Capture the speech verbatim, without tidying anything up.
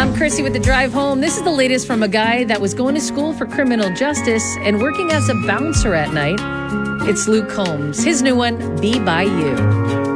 I'm Chrissy with the drive home. This is the latest from a guy that was going to school for criminal justice and working as a bouncer at night. It's Luke Combs. His new one, Be By You.